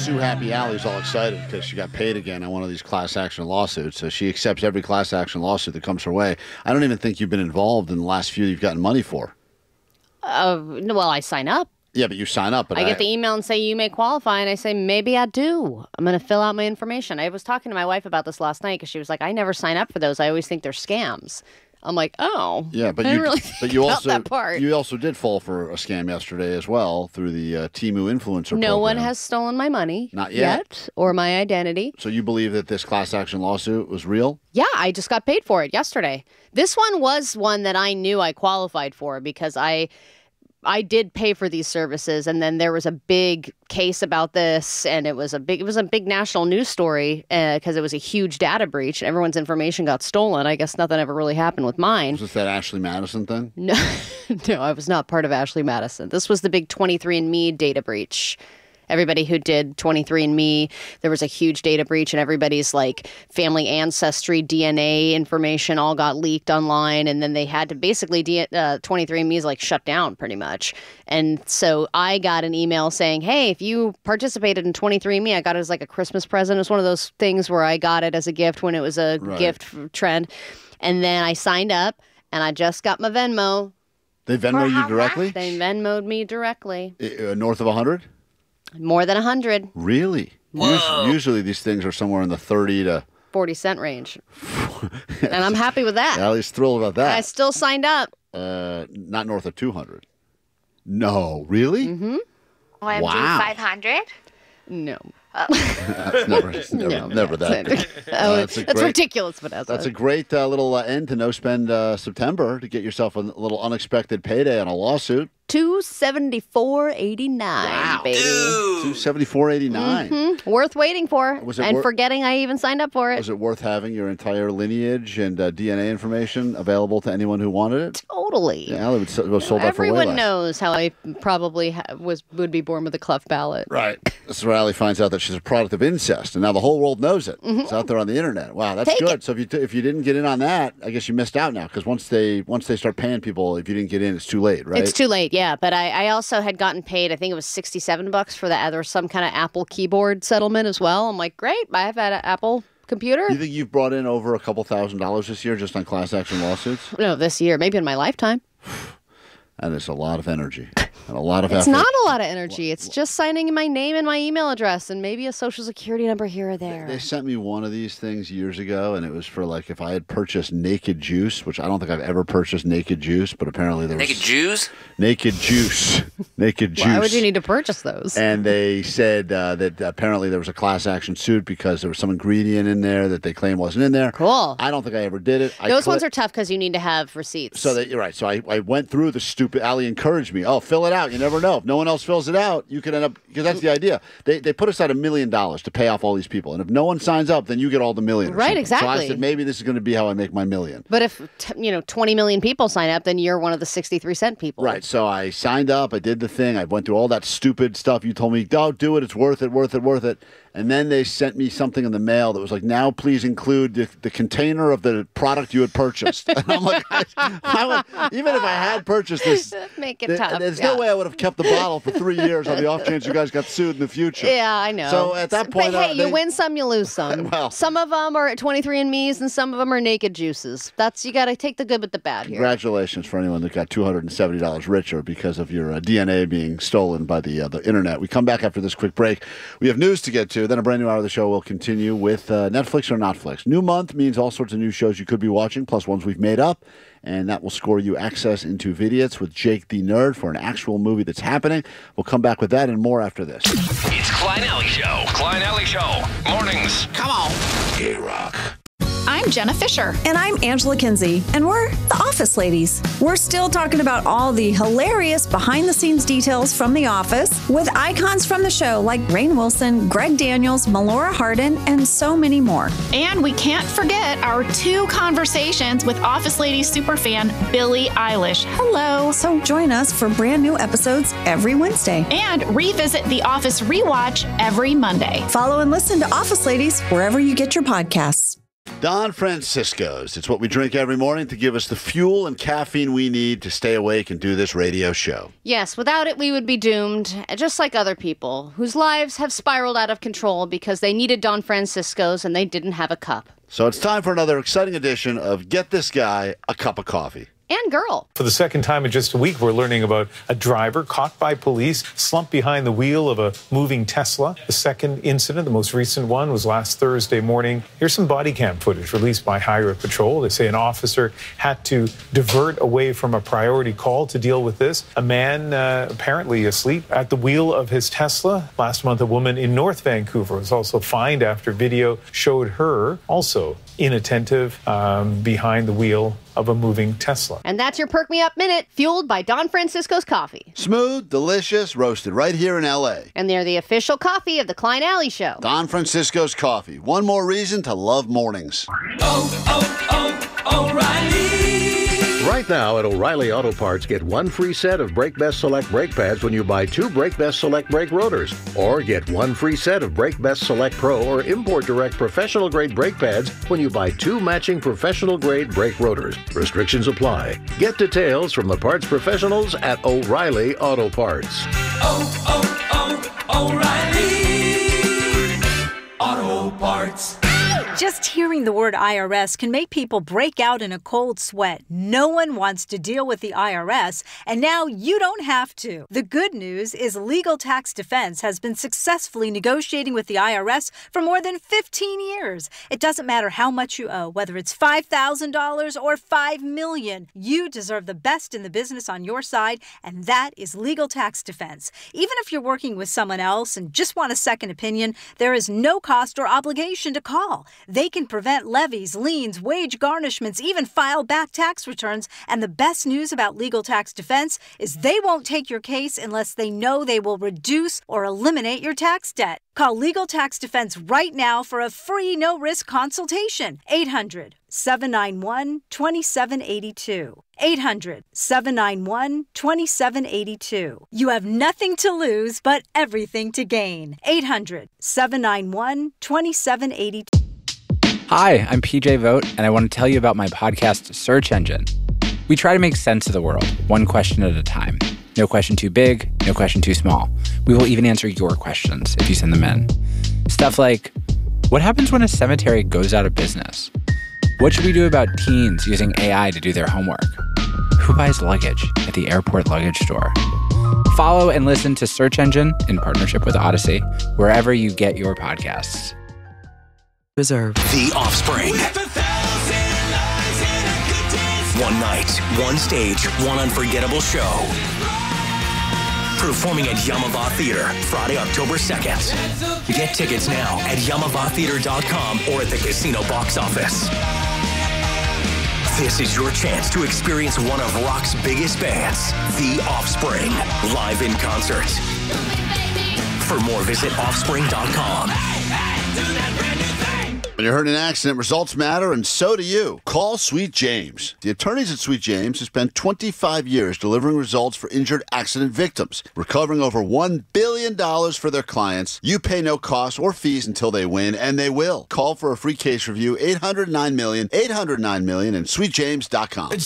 Sue Happy Alley's all excited because she got paid again on one of these class action lawsuits. So she accepts every class action lawsuit that comes her way. I don't even think you've been involved in the last few you've gotten money for. Well, I sign up. Yeah, but you sign up. But I get the email and say, you may qualify. And I say, maybe I do. I'm going to fill out my information. I was talking to my wife about this last night because she was like, I never sign up for those. I always think they're scams. I'm like, oh. Yeah, but I didn't really think about that part. You also did fall for a scam yesterday as well through the Temu influencer No program. one has stolen my money. Not yet. Or my identity. So you believe that this class action lawsuit was real? Yeah, I just got paid for it yesterday. This one was one that I knew I qualified for because I did pay for these services, and then there was a big case about this, and it was a big national news story because it was a huge data breach. Everyone's information got stolen. I guess nothing ever really happened with mine. Was this that Ashley Madison thing? No, no, I was not part of Ashley Madison. This was the big 23andMe data breach. Everybody who did 23andMe, there was a huge data breach, and everybody's like family ancestry, DNA information all got leaked online, and then they had to basically 23andMe is like shut down pretty much. And so I got an email saying, hey, if you participated in 23andMe, I got it as like a Christmas present. It was one of those things where I got it as a gift when it was a gift trend. And then I signed up, and I just got my Venmo. They Venmo you directly? They Venmoed me directly. North of 100? More than 100. Really? Usually these things are somewhere in the 30 to 40-cent range. And I'm happy with that. Allie's thrilled about that. I still signed up. Not north of 200. No, really? Mm-hmm. OMG, Wow. 500? No. That's never that. That's ridiculous, Vanessa. That's a great little end to no-spend September to get yourself a little unexpected payday on a lawsuit. $274.89, baby. $274.89. Mm-hmm. Worth waiting for. And forgetting I even signed up for it. Was it worth having your entire lineage and DNA information available to anyone who wanted it? Totally. Yeah, Allie was sold out for way Everyone less. knows how I probably would be born with a cleft palate. Right. This is where Allie finds out that she's a product of incest, and now the whole world knows it. Mm-hmm. It's out there on the internet. Wow, that's good. So if you didn't get in on that, I guess you missed out now, because once they start paying people, if you didn't get in, it's too late, right? It's too late, yeah. But I also had gotten paid, I think it was $67 for that. There was some kind of Apple keyboard settlement as well. I'm like, great, I have an Apple computer. You think you've brought in over a couple $1,000s this year just on class action lawsuits? No, this year, maybe in my lifetime. And it's a lot of energy and a lot of effort. It's not a lot of energy. It's just signing my name and my email address and maybe a social security number here or there. They sent me one of these things years ago, and it was for like if I had purchased Naked Juice, which I don't think I've ever purchased Naked Juice, but apparently there was Naked Jews? Naked Juice. Naked Juice. Why would you need to purchase those? And they said that apparently there was a class action suit because there was some ingredient in there that they claim wasn't in there. Cool. I don't think I ever did it. Those ones are tough because you need to have receipts. So you're right. So I went through the stupid. Allie encouraged me. Oh, fill it out. You never know. If no one else fills it out, you could end up, because that's the idea. They put aside $1 million to pay off all these people, and if no one signs up, then you get all the million. Right, exactly. So I said maybe this is going to be how I make my million. But if 20 million people sign up, then you're one of the 63-cent people. Right. So I signed up. I did the thing. I went through all that stupid stuff. You told me, don't do it. It's worth it. Worth it. Worth it. And then they sent me something in the mail that was like, now please include the container of the product you had purchased. And I'm like, even if I had purchased this, make it tough. There's no way I would have kept the bottle for 3 years on the off chance you guys got sued in the future. Yeah, I know. So at that point, but hey, you win some, you lose some. Well, some of them are 23andMe's, and some of them are Naked Juices. You got to take the good with the bad here. Congratulations for anyone that got $270 richer because of your DNA being stolen by the internet. We come back after this quick break. We have news to get to. Then a brand new hour of the show will continue with Netflix or Notflix. New month means all sorts of new shows you could be watching, plus ones we've made up, and that will score you access into Vidiots with Jake the Nerd for an actual movie that's happening. We'll come back with that and more after this. It's Klein Alley Show. Klein Alley Show. Mornings. Come on. K-Rock. I'm Jenna Fisher. And I'm Angela Kinsey. And we're the Office Ladies. We're still talking about all the hilarious behind-the-scenes details from The Office with icons from the show like Rainn Wilson, Greg Daniels, Melora Hardin, and so many more. And we can't forget our 2 conversations with Office Ladies superfan Billie Eilish. Hello. So join us for brand new episodes every Wednesday. And revisit The Office Rewatch every Monday. Follow and listen to Office Ladies wherever you get your podcasts. Don Francisco's. It's what we drink every morning to give us the fuel and caffeine we need to stay awake and do this radio show. Yes, without it, we would be doomed, just like other people whose lives have spiraled out of control because they needed Don Francisco's and they didn't have a cup. So it's time for another exciting edition of Get This Guy a Cup of Coffee. And girl. For the second time in just a week, we're learning about a driver caught by police, slumped behind the wheel of a moving Tesla. The second incident, the most recent one, was last Thursday morning. Here's some body cam footage released by Highway Patrol. They say an officer had to divert away from a priority call to deal with this. A man apparently asleep at the wheel of his Tesla. Last month, a woman in North Vancouver was also fined after video showed her also inattentive behind the wheel of a moving Tesla. And that's your Perk Me Up Minute, fueled by Don Francisco's coffee. Smooth, delicious, roasted right here in L.A. And they're the official coffee of the Klein Alley Show. Don Francisco's coffee. One more reason to love mornings. O'Reilly. Right now at O'Reilly Auto Parts, get one free set of Brake Best Select brake pads when you buy two Brake Best Select brake rotors. Or get one free set of Brake Best Select Pro or Import Direct professional grade brake pads when you buy two matching professional grade brake rotors. Restrictions apply. Get details from the parts professionals at O'Reilly Auto Parts. O'Reilly Auto Parts. Just hearing the word IRS can make people break out in a cold sweat. No one wants to deal with the IRS, and now you don't have to. The good news is Legal Tax Defense has been successfully negotiating with the IRS for more than 15 years. It doesn't matter how much you owe, whether it's $5,000 or $5 million. You deserve the best in the business on your side, and that is Legal Tax Defense. Even if you're working with someone else and just want a second opinion, there is no cost or obligation to call. They can prevent levies, liens, wage garnishments, even file back tax returns. And the best news about Legal Tax Defense is they won't take your case unless they know they will reduce or eliminate your tax debt. Call Legal Tax Defense right now for a free no-risk consultation. 800-791-2782. 800-791-2782. You have nothing to lose but everything to gain. 800-791-2782. Hi, I'm PJ Vogt, and I want to tell you about my podcast, Search Engine. We try to make sense of the world, one question at a time. No question too big, no question too small. We will even answer your questions if you send them in. Stuff like, what happens when a cemetery goes out of business? What should we do about teens using AI to do their homework? Who buys luggage at the airport luggage store? Follow and listen to Search Engine in partnership with Odyssey, wherever you get your podcasts. Reserve. The Offspring. One night, one stage, one unforgettable show. Performing at Yamava Theater, Friday, October 2nd. Get tickets now at YamavaTheater.com or at the casino box office. This is your chance to experience one of rock's biggest bands, The Offspring, live in concert. For more, visit offspring.com. When you're hurt in an accident, results matter, and so do you. Call Sweet James. The attorneys at Sweet James have spent 25 years delivering results for injured accident victims, recovering over $1 billion for their clients. You pay no costs or fees until they win, and they will. Call for a free case review, 800-9-MILLION, 800-9-MILLION, and sweetjames.com.